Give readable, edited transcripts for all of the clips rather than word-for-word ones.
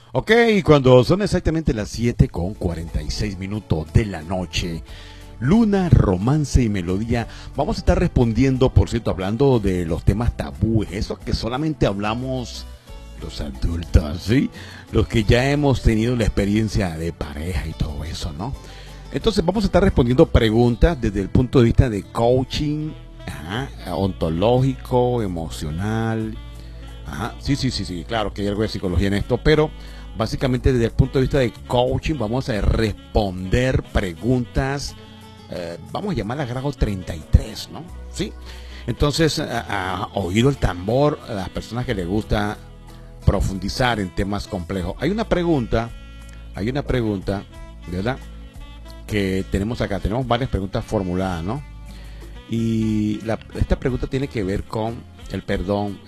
Ok, cuando son exactamente las 7:46 de la noche, Luna, Romance y Melodía, vamos a estar respondiendo, por cierto, hablando de los temas tabúes, esos que solamente hablamos los adultos, ¿sí? Los que ya hemos tenido la experiencia de pareja y todo eso, ¿no? Entonces vamos a estar respondiendo preguntas desde el punto de vista de coaching, ontológico, emocional. Sí, claro que hay algo de psicología en esto, pero básicamente desde el punto de vista de coaching vamos a responder preguntas, vamos a llamarlas grado 33, ¿no? Sí. Entonces, oído el tambor, a las personas que les gusta profundizar en temas complejos. Hay una pregunta, ¿verdad? Que tenemos acá, tenemos varias preguntas formuladas, ¿no? Y esta pregunta tiene que ver con el perdón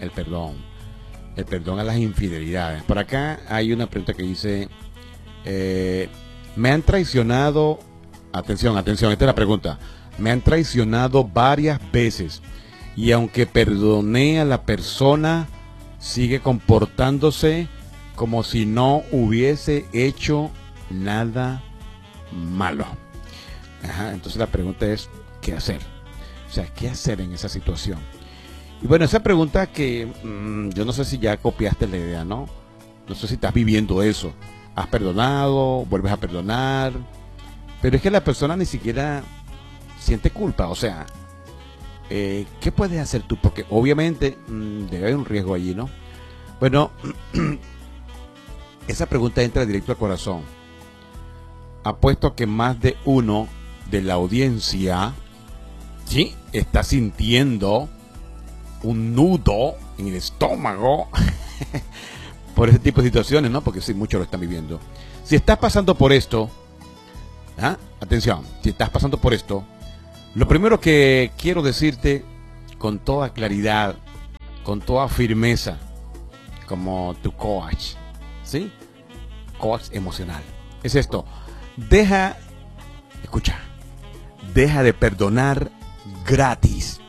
a las infidelidades. Por acá hay una pregunta que dice, me han traicionado, atención, esta es la pregunta, me han traicionado varias veces y aunque perdoné a la persona, sigue comportándose como si no hubiese hecho nada malo. Entonces la pregunta es, ¿qué hacer? O sea, ¿qué hacer en esa situación? Y bueno, esa pregunta que yo no sé si ya copiaste la idea, ¿no? No sé si estás viviendo eso. ¿Has perdonado? ¿Vuelves a perdonar? Pero es que la persona ni siquiera siente culpa. O sea, ¿qué puedes hacer tú? Porque obviamente debe haber un riesgo allí, ¿no? Bueno, esa pregunta entra directo al corazón. Apuesto que más de uno de la audiencia, ¿sí?, está sintiendo un nudo en el estómago por ese tipo de situaciones, ¿no? Porque sí, muchos lo están viviendo. Si estás pasando por esto, atención, si estás pasando por esto, lo primero que quiero decirte con toda claridad, con toda firmeza, como tu coach, ¿sí? Coach emocional, es esto: deja de perdonar gratis.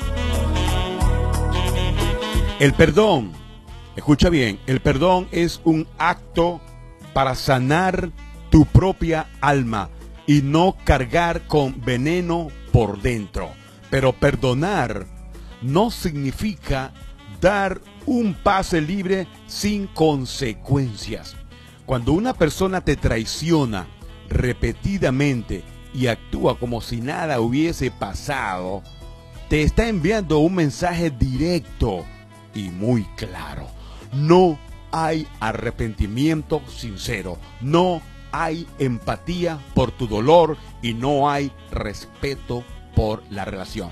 El perdón, escucha bien, el perdón es un acto para sanar tu propia alma y no cargar con veneno por dentro. Pero perdonar no significa dar un pase libre sin consecuencias. Cuando una persona te traiciona repetidamente y actúa como si nada hubiese pasado, te está enviando un mensaje directo y muy claro. No hay arrepentimiento sincero, no hay empatía por tu dolor y no hay respeto por la relación.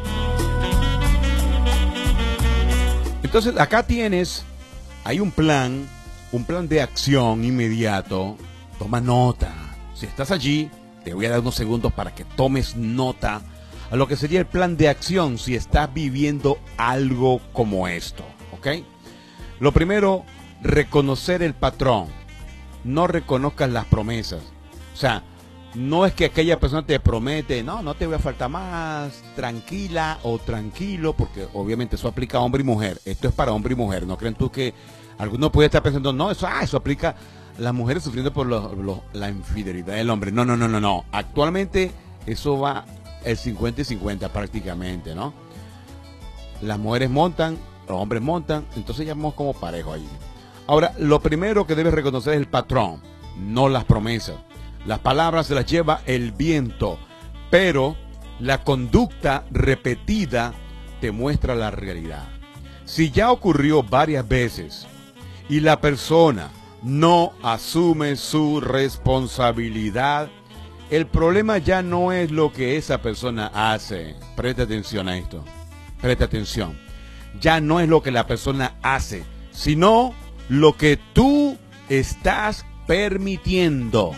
Entonces acá hay un plan de acción inmediato. Toma nota. Si estás allí, te voy a dar unos segundos para que tomes nota a lo que sería el plan de acción si estás viviendo algo como esto, ¿ok? Lo primero, reconocer el patrón. No reconozcas las promesas. O sea, no es que aquella persona te promete, no te voy a faltar más, tranquila o tranquilo, porque obviamente eso aplica a hombre y mujer. Esto es para hombre y mujer. No creen tú que alguno puede estar pensando, no, eso aplica a las mujeres sufriendo por la infidelidad del hombre. No. Actualmente eso va el 50 y 50 prácticamente, ¿no? Las mujeres montan, los hombres montan, entonces ya vamos como parejo ahí. Ahora, lo primero que debes reconocer es el patrón, no las promesas. Las palabras se las lleva el viento, pero la conducta repetida te muestra la realidad. Si ya ocurrió varias veces y la persona no asume su responsabilidad, el problema ya no es lo que esa persona hace. Presta atención a esto. Presta atención. Ya no es lo que la persona hace, sino lo que tú estás permitiendo.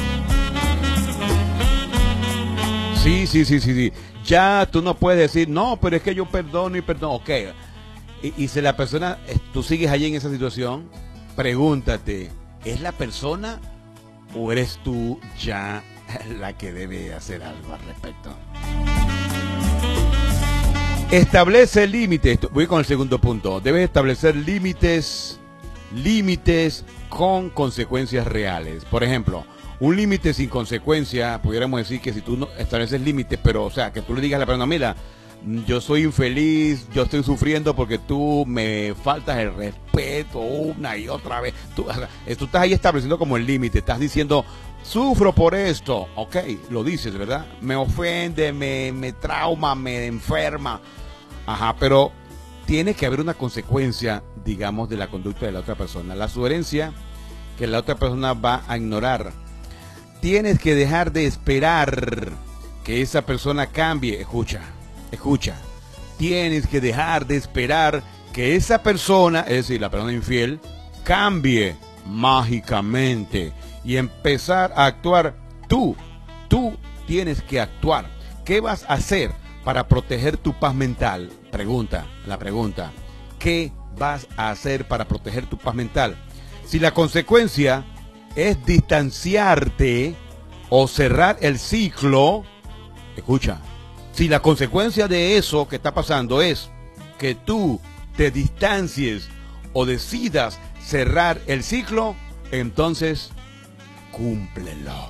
Sí. Ya tú no puedes decir, no, pero es que yo perdono y perdono. Ok. Y si la persona, tú sigues allí en esa situación, pregúntate, ¿es la persona o eres tú ya la que debe hacer algo al respecto? Establece límites. Voy con el segundo punto. Debes establecer límites con consecuencias reales. Por ejemplo, un límite sin consecuencia, pudiéramos decir que si tú no estableces límites, pero o sea, que tú le digas a la persona, mira, yo soy infeliz, yo estoy sufriendo porque tú me faltas el respeto una y otra vez. Tú estás ahí estableciendo como el límite, estás diciendo, sufro por esto, ok, lo dices, ¿verdad? Me ofende, me trauma, me enferma. Ajá, pero tiene que haber una consecuencia, digamos, de la conducta de la otra persona. La sugerencia que la otra persona va a ignorar. Tienes que dejar de esperar que esa persona cambie. Escucha. Tienes que dejar de esperar que esa persona, es decir, la persona infiel, cambie mágicamente y empezar a actuar tú. Tú tienes que actuar. ¿Qué vas a hacer para proteger tu paz mental? La pregunta. ¿Qué vas a hacer para proteger tu paz mental? Si la consecuencia es distanciarte o cerrar el ciclo, escucha, si la consecuencia de eso que está pasando es que tú te distancies o decidas cerrar el ciclo, entonces cúmplelo.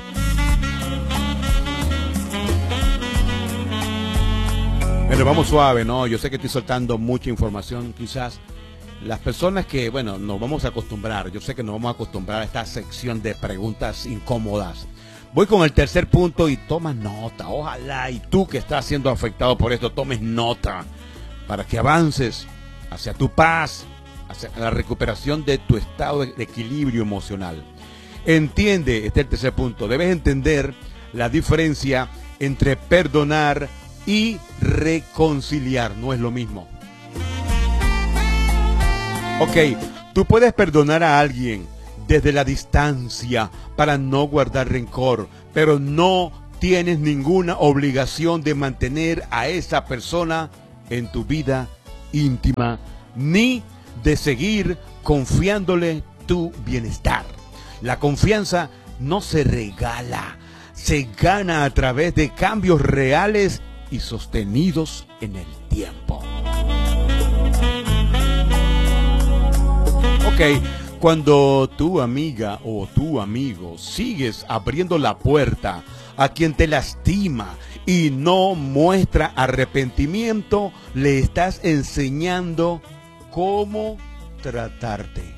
Pero vamos suave, ¿no? Yo sé que estoy soltando mucha información, quizás. Las personas que, bueno, nos vamos a acostumbrar, yo sé que nos vamos a acostumbrar a esta sección de preguntas incómodas. Voy con el tercer punto y toma nota. Ojalá y tú que estás siendo afectado por esto tomes nota para que avances hacia tu paz, hacia la recuperación de tu estado de equilibrio emocional. Entiende, este es el tercer punto, debes entender la diferencia entre perdonar y reconciliar. No es lo mismo. Ok, tú puedes perdonar a alguien desde la distancia para no guardar rencor, pero no tienes ninguna obligación de mantener a esa persona en tu vida íntima, ni de seguir confiándole tu bienestar. La confianza no se regala, se gana a través de cambios reales y sostenidos en el tiempo. Ok, cuando tu amiga o tu amigo sigues abriendo la puerta a quien te lastima y no muestra arrepentimiento, le estás enseñando cómo tratarte.